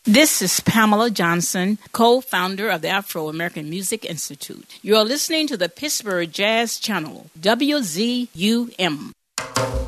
This is Pamela Johnson, co-founder of the Afro-American Music Institute. You are listening to the Pittsburgh Jazz Channel, WZUM.